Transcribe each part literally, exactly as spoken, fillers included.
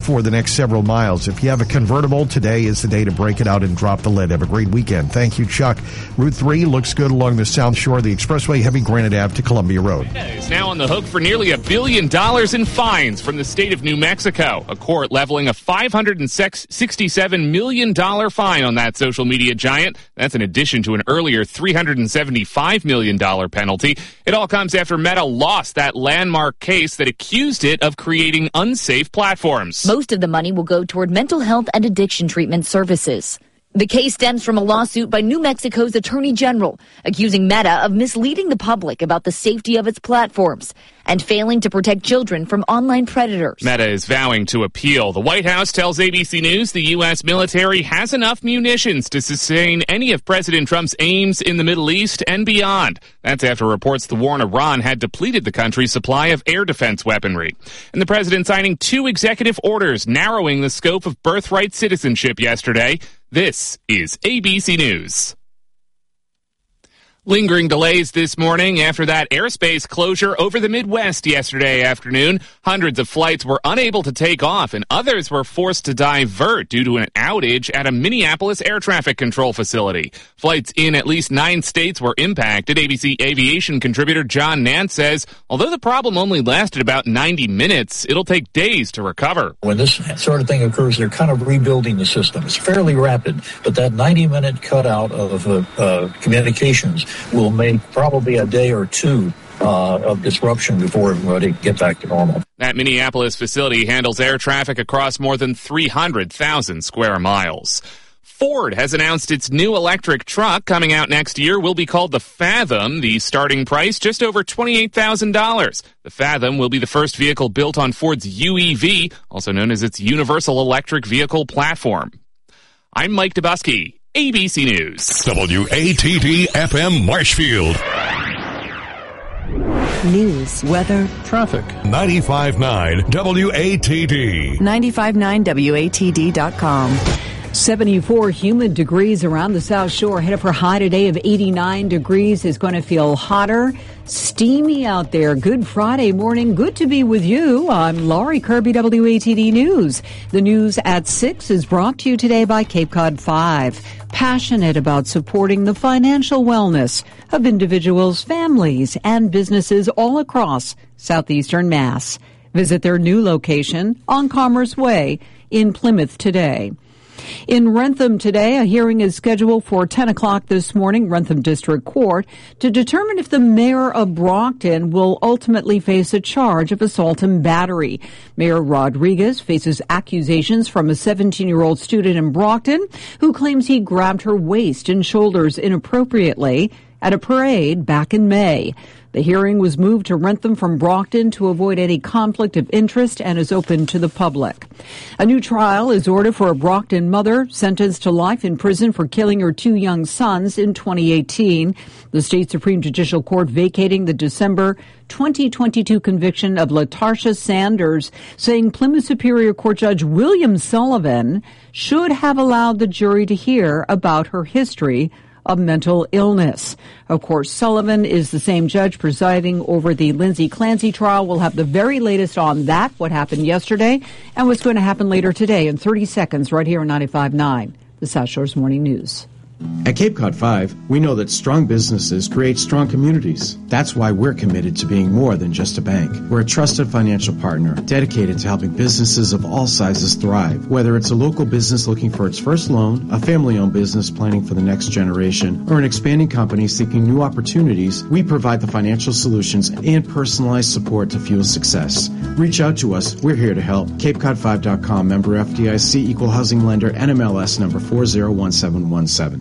for the next several miles. If you have a convertible, today is the day to break it out and drop the lid. Have a great weekend. Thank you, Chuck. Route three looks good along the south shore of the expressway, heavy Granite Ave to Columbia Road. Is now on the hook for nearly a billion dollars in fines from the state of New Mexico. A court leveling a five hundred sixty-seven million dollars fine on that social media giant. That's in addition to an earlier three hundred seventy-five million dollars penalty. It all comes after Meta lost that landmark case that accused it of creating unsafe platforms. Most of the money will go toward mental health and addiction treatment services. The case stems from a lawsuit by New Mexico's Attorney General, accusing Meta of misleading the public about the safety of its platforms and failing to protect children from online predators. Meta is vowing to appeal. The White House tells A B C News the U S military has enough munitions to sustain any of President Trump's aims in the Middle East and beyond. That's after reports the war in Iran had depleted the country's supply of air defense weaponry. And the president signing two executive orders narrowing the scope of birthright citizenship yesterday. This is A B C News. Lingering delays this morning after that airspace closure over the Midwest yesterday afternoon. Hundreds of flights were unable to take off, and others were forced to divert due to an outage at a Minneapolis air traffic control facility. Flights in at least nine states were impacted. A B C aviation contributor John Nance says, although the problem only lasted about ninety minutes, it'll take days to recover. When this sort of thing occurs, they're kind of rebuilding the system. It's fairly rapid, but that ninety-minute cutout of uh, uh, communications will make probably a day or two uh, of disruption before everybody get back to normal. That Minneapolis facility handles air traffic across more than three hundred thousand square miles. Ford has announced its new electric truck coming out next year will be called the Fathom. The starting price, just over twenty-eight thousand dollars. The Fathom will be the first vehicle built on Ford's U E V, also known as its Universal Electric Vehicle Platform. I'm Mike Dubusky. A B C News. W A T D F M Marshfield. News, weather, traffic. ninety-five point nine W A T D. ninety-five point nine W A T D dot com. seventy-four humid degrees around the South Shore. Headed for a high today of eighty-nine degrees. Is going to feel hotter, steamy out there. Good Friday morning. Good to be with you. I'm Laurie Kirby, W A T D News. The news at six is brought to you today by Cape Cod five. Passionate about supporting the financial wellness of individuals, families, and businesses all across southeastern Mass. Visit their new location on Commerce Way in Plymouth today. In Rentham today, a hearing is scheduled for ten o'clock this morning, Rentham District Court, to determine if the mayor of Brockton will ultimately face a charge of assault and battery. Mayor Rodriguez faces accusations from a seventeen-year-old student in Brockton who claims he grabbed her waist and shoulders inappropriately at a parade back in May. The hearing was moved to Rentham from Brockton to avoid any conflict of interest and is open to the public. A new trial is ordered for a Brockton mother sentenced to life in prison for killing her two young sons in twenty eighteen. The State Supreme Judicial Court vacating the December twenty twenty-two conviction of LaTarsha Sanders, saying Plymouth Superior Court Judge William Sullivan should have allowed the jury to hear about her history of mental illness. Of course, Sullivan is the same judge presiding over the Lindsay Clancy trial. We'll have the very latest on that, what happened yesterday, and what's going to happen later today in thirty seconds right here on ninety-five point nine, the South Shore's Morning News. At Cape Cod five, we know that strong businesses create strong communities. That's why we're committed to being more than just a bank. We're a trusted financial partner dedicated to helping businesses of all sizes thrive. Whether it's a local business looking for its first loan, a family-owned business planning for the next generation, or an expanding company seeking new opportunities, we provide the financial solutions and personalized support to fuel success. Reach out to us. We're here to help. Cape Cod five dot com, member F D I C, equal housing lender, N M L S number four zero one seven one seven.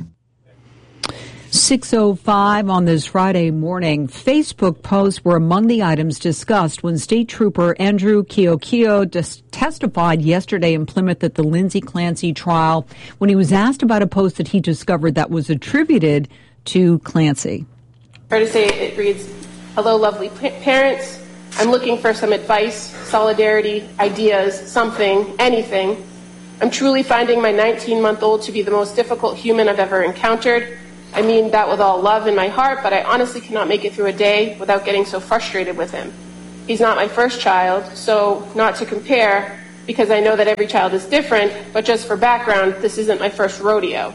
six oh five on this Friday morning. Facebook posts were among the items discussed when State Trooper Andrew Kiokio dis- testified yesterday in Plymouth at the Lindsay Clancy trial when he was asked about a post that he discovered that was attributed to Clancy. Fair to say it reads, "Hello, lovely pa- parents. I'm looking for some advice, solidarity, ideas, something, anything. I'm truly finding my nineteen-month-old to be the most difficult human I've ever encountered. I mean that with all love in my heart, but I honestly cannot make it through a day without getting so frustrated with him. He's not my first child, so not to compare, because I know that every child is different, but just for background, this isn't my first rodeo.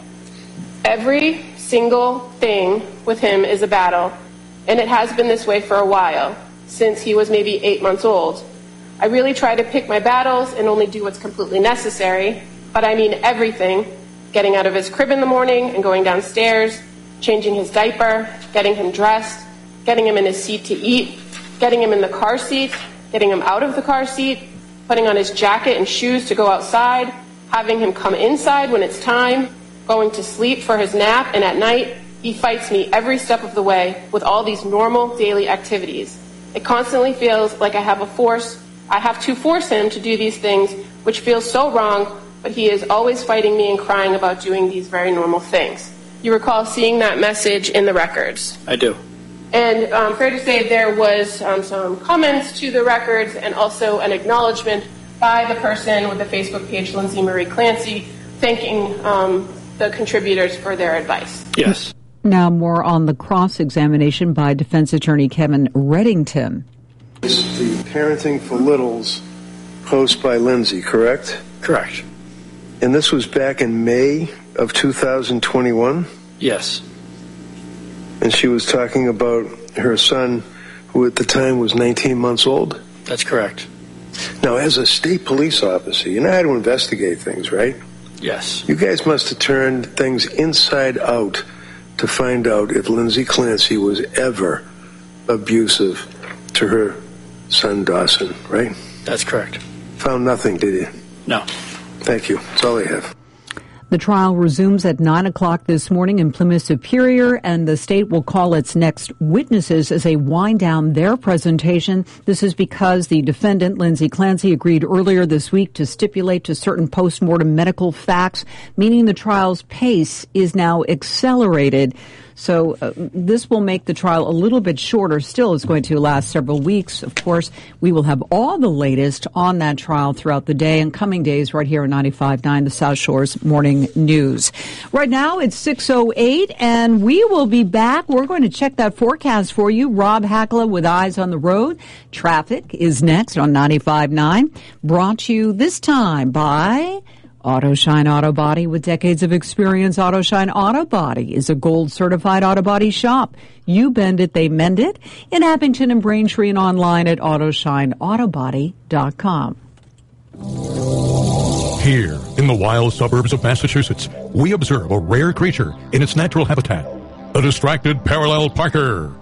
Every single thing with him is a battle, and it has been this way for a while, since he was maybe eight months old. I really try to pick my battles and only do what's completely necessary, but I mean everything. Getting out of his crib in the morning and going downstairs, changing his diaper, getting him dressed, getting him in his seat to eat, getting him in the car seat, getting him out of the car seat, putting on his jacket and shoes to go outside, having him come inside when it's time, going to sleep for his nap, and at night, he fights me every step of the way with all these normal daily activities. It constantly feels like I have a force, I have to force him to do these things, which feels so wrong, but he is always fighting me and crying about doing these very normal things. You recall seeing that message in the records? I do. And um, fair to say there was um, some comments to the records and also an acknowledgement by the person with the Facebook page, Lindsay Marie Clancy, thanking um, the contributors for their advice. Yes. Now more on the cross-examination by defense attorney Kevin Reddington. It's the Parenting for Littles post by Lindsay, correct? Correct. And this was back in May of two thousand twenty-one? Yes. And she was talking about her son, who at the time was nineteen months old? That's correct. Now, as a state police officer, you know how to investigate things, right? Yes. You guys must have turned things inside out to find out if Lindsay Clancy was ever abusive to her son Dawson, right? That's correct. Found nothing, did you? No. Thank you. That's all I have. The trial resumes at nine o'clock this morning in Plymouth Superior, and the state will call its next witnesses as they wind down their presentation. This is because the defendant, Lindsay Clancy, agreed earlier this week to stipulate to certain postmortem medical facts, meaning the trial's pace is now accelerated. So uh, this will make the trial a little bit shorter. Still, it's going to last several weeks. Of course, we will have all the latest on that trial throughout the day and coming days right here on ninety-five point nine, the South Shore's Morning News. Right now, it's six oh eight, and we will be back. We're going to check that forecast for you. Rob Hackla with Eyes on the Road. Traffic is next on ninety-five point nine. Brought to you this time by AutoShine Auto Body. With decades of experience, AutoShine Auto Body is a gold-certified auto body shop. You bend it, they mend it. In Abington and Braintree and online at auto shine auto body dot com. Here, in the wild suburbs of Massachusetts, we observe a rare creature in its natural habitat, a distracted parallel parker.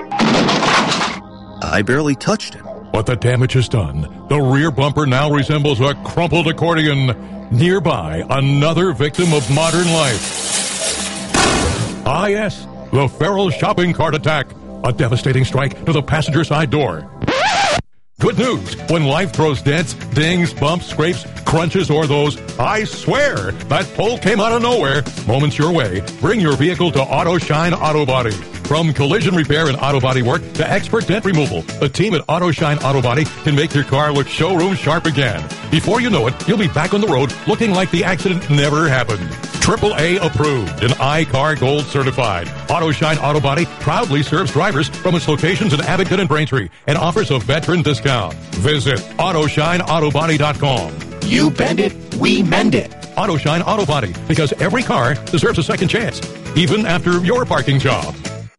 I barely touched it. But the damage is done. The rear bumper now resembles a crumpled accordion. Nearby, another victim of modern life. Ah, yes, the feral shopping cart attack. A devastating strike to the passenger side door. Good news, when life throws dents, dings, bumps, scrapes, crunches, or those, I swear, that pole came out of nowhere, moments your way, bring your vehicle to AutoShine Auto Body. From collision repair and auto body work to expert dent removal, the team at AutoShine Auto Body can make your car look showroom sharp again. Before you know it, you'll be back on the road looking like the accident never happened. triple A approved and iCar Gold certified. AutoShine Auto Body proudly serves drivers from its locations in Abington and Braintree and offers a veteran discount. Visit auto shine auto body dot com. You bend it, we mend it. AutoShine Auto Body, because every car deserves a second chance, even after your parking job.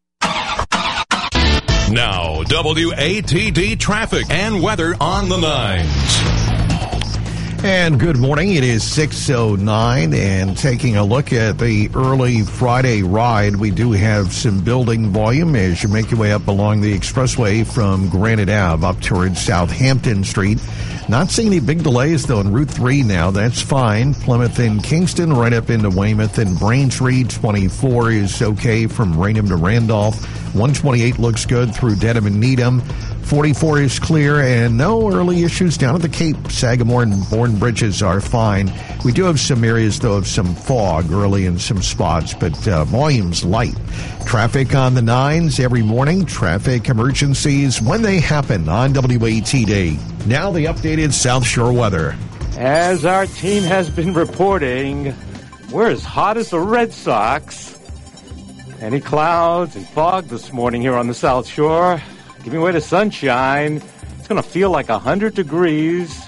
Now, W A T D traffic and weather on the nines. And good morning. It is six oh nine, and taking a look at the early Friday ride, we do have some building volume as you make your way up along the expressway from Granite Ave up towards Southampton Street. Not seeing any big delays, though, on Route three now. That's fine. Plymouth and Kingston right up into Weymouth and Braintree. twenty-four is okay from Raynham to Randolph. one twenty-eight looks good through Dedham and Needham. forty-four is clear, and no early issues down at the Cape. Sagamore and Bourne Bridges are fine. We do have some areas, though, of some fog early in some spots, but uh, volume's light. Traffic on the nines every morning. Traffic emergencies when they happen on W A T D. Now the updated South Shore weather. As our team has been reporting, we're as hot as the Red Sox. Any clouds and fog this morning here on the South Shore. Giving way to sunshine. It's going to feel like one hundred degrees.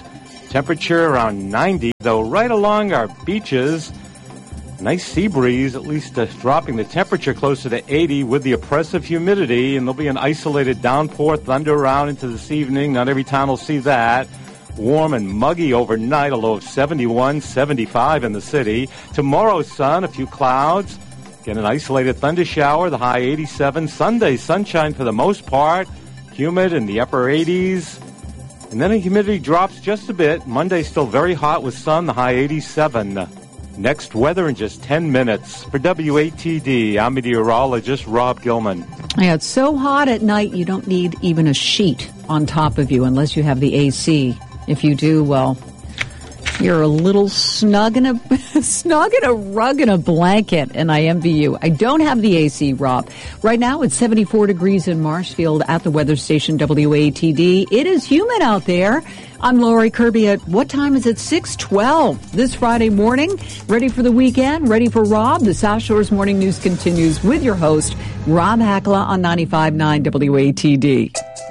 Temperature around ninety, though right along our beaches, nice sea breeze, at least uh, dropping the temperature closer to eighty with the oppressive humidity, and there'll be an isolated downpour, thunder around into this evening. Not every town will see that. Warm and muggy overnight, a low of seventy-one, seventy-five in the city. Tomorrow, sun, a few clouds. Get an isolated thunder shower, the high eighty-seven. Sunday, sunshine for the most part. Humid in the upper eighties. And then the humidity drops just a bit. Monday still very hot with sun, the high eighty-seven. Next weather in just ten minutes. For W A T D, I'm meteorologist Rob Gilman. Yeah, it's so hot at night you don't need even a sheet on top of you unless you have the A C. If you do, well, you're a little snug in a snug in a rug and a blanket, and I envy you. I don't have the A C, Rob. Right now it's seventy-four degrees in Marshfield at the weather station W A T D. It is humid out there. I'm Lori Kirby at what time is it? six twelve this Friday morning. Ready for the weekend? Ready for Rob? The South Shores Morning News continues with your host, Rob Hakla on ninety-five point nine W A T D.